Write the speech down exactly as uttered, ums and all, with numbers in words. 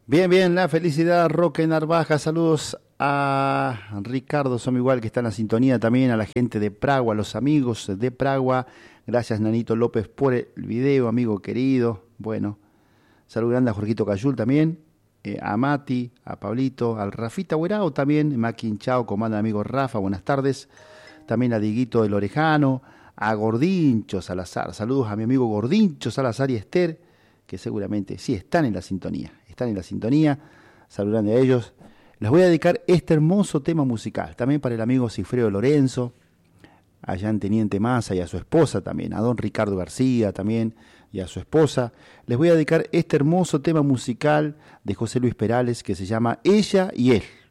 Bien, bien, la felicidad, Roque Narvaja. Saludos a Ricardo Som igual que está en la sintonía también, a la gente de Pragua, a los amigos de Pragua. Gracias, Nanito López, por el video, amigo querido. Bueno, salud grande a Jorgito Cayul también, eh, a Mati, a Pablito, al Rafita Huerao también, Maquin Chao, comanda amigo Rafa, buenas tardes. También a Diguito del Orejano, a Gordincho Salazar. Saludos a mi amigo Gordincho Salazar y Esther, que seguramente sí están en la sintonía. Están en la sintonía, saludan a ellos. Les voy a dedicar este hermoso tema musical, también para el amigo Cifreo Lorenzo, allá en Teniente Massa, y a su esposa también, a don Ricardo García también, y a su esposa. Les voy a dedicar este hermoso tema musical de José Luis Perales, que se llama Ella y Él.